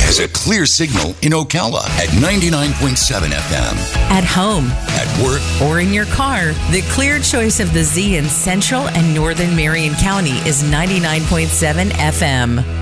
has a clear signal in Ocala at 99.7 FM. At home, at work, or in your car, the clear choice of the Z in Central and Northern Marion County is 99.7 FM.